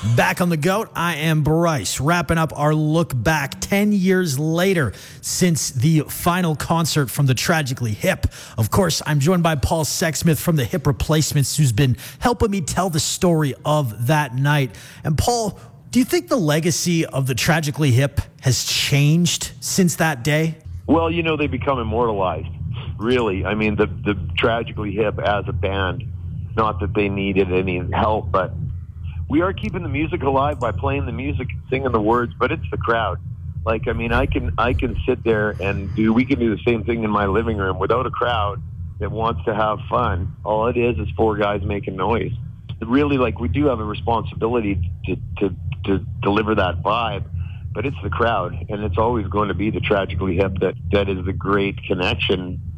Back on the GOAT, I am Bryce, wrapping up our look back 10 years later since the final concert from the Tragically Hip. Of course, I'm joined by Paul Sexsmith from the Hip Replacements, who's been helping me tell the story of that night. And Paul, do you think the legacy of the Tragically Hip has changed since that day? Well, you know, they become immortalized, really. I mean, the Tragically Hip as a band, not that they needed any help, but we are keeping the music alive by playing the music and singing the words, but it's the crowd. Like, I mean, I can sit there and we can do the same thing in my living room without a crowd that wants to have fun. All it is four guys making noise. Really, like, we do have a responsibility to deliver that vibe, but it's the crowd, and it's always going to be the Tragically Hip that is the great connection